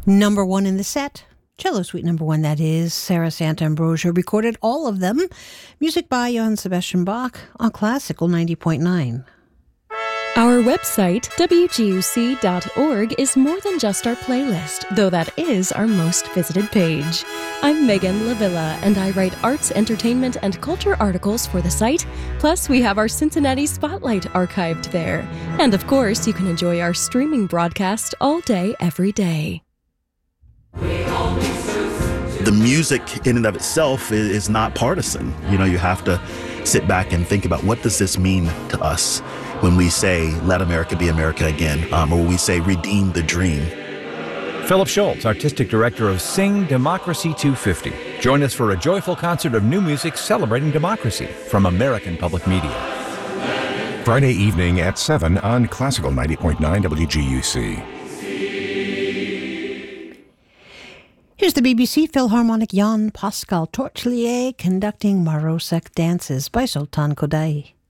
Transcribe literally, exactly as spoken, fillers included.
Number one in the set, cello suite number one, that is. Sarah Santambrosia recorded all of them. Music by Johann Sebastian Bach on Classical ninety point nine. Our website, W G U C dot org, is more than just our playlist, though that is our most visited page. I'm Megan Lavilla, and I write arts, entertainment, and culture articles for the site. Plus, we have our Cincinnati Spotlight archived there. And of course, you can enjoy our streaming broadcast all day, every day. The music in and of itself is not partisan. You know, you have to sit back and think about, what does this mean to us when we say, let America be America again, um, or when we say, redeem the dream. Philip Schultz, Artistic Director of Sing Democracy two fifty. Join us for a joyful concert of new music celebrating democracy from American Public Media. Friday evening at seven on Classical ninety point nine W G U C. Here's the B B C Philharmonic Jan Pascal Tortelier conducting Marozek Dances by Sultan Kodaly.